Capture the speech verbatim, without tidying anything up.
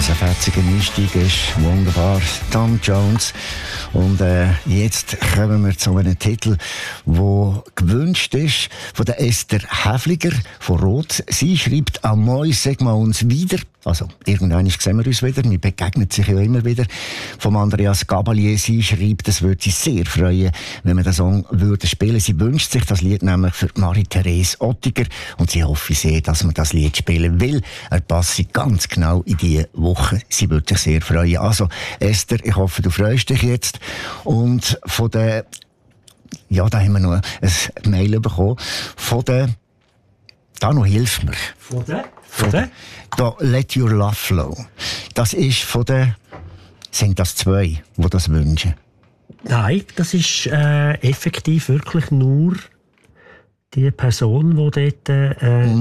was ein fetziger Einstieg ist. Wunderbar. Tom Jones. Und äh, jetzt kommen wir zu einem Titel, der gewünscht ist von der Esther Häfliger von Rot. Sie schreibt «Am Moi, sag mal uns wieder». Also, irgendwann sehen wir uns wieder. Wir begegnen sich ja immer wieder. Vom Andreas Gabalier. Sie schreibt, es würde sie sehr freuen, wenn wir den Song würde spielen. Sie wünscht sich das Lied nämlich für Marie-Therese Ottiger. Und sie hoffe sehr, dass man das Lied spielen will. Er passt ganz genau in diese Woche. Sie würde sich sehr freuen. Also, Esther, ich hoffe, du freust dich jetzt. Und von der, ja, da haben wir noch ein Mail bekommen. Von der, da noch hilf mir. Von der? Von der? Da, Let Your Love Flow. Das ist von der, sind das zwei, die das wünschen? Nein, das ist äh, effektiv wirklich nur die Person, die dort äh,